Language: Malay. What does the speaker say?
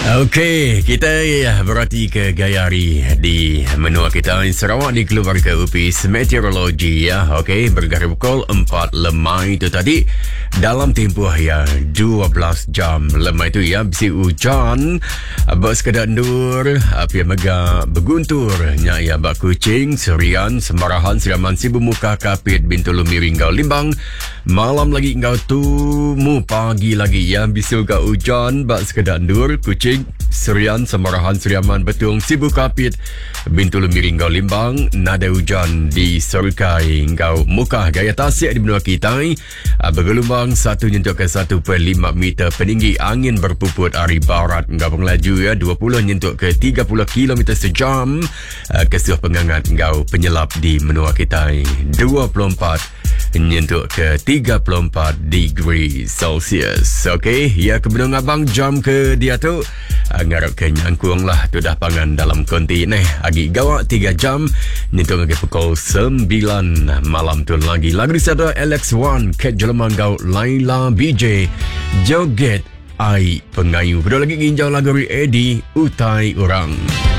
Okey, kita berhati ke Gayari di menua kita Sarawak di keluarga UPIS Meteorologi ya. Okey, bergerak pukul 4 lemai itu tadi dalam tempoh ya 12 jam. Lemai itu ya bisi hujan bak sekadar ndur api mega berguntur nya ya bak Kuching, Serian, Semarahan, Siraman, Sibu Muka, Kapit, Bintulu, Miringgau, Limbang. Malam lagi engkau tumu pagi lagi ya bisi juga hujan bak sekadar ndur Kuching, Serian, Semarahan, Seriaman, Betung, Sibu Kapit, Bintulu, Miringgau, Limbang. Nada hujan di Serkai Engkau Muka Gaya Tasik di benua kita bergelombang 1 nyentuh ke 1.5 meter. Peninggi angin berpuput arah barat engkau pengelaju ya 20 nyentuh ke 30 km sejam. Kesuh pengangat engkau penyelap di menua kita 24 nyentuh ke 34 degree Celsius. Okey, ya kebenung abang jam ke dia tu ngarap ke nyangkung lah tu dah pangan dalam konti ni agi gawak 3 jam nyentuh ke pukul 9 malam tu lagi. Lagu disada LX1 Kat Jelemang Gau Laila BJ Joget Ai Pengayu. Kedua lagi ginjau lagu Eddie Utai Orang.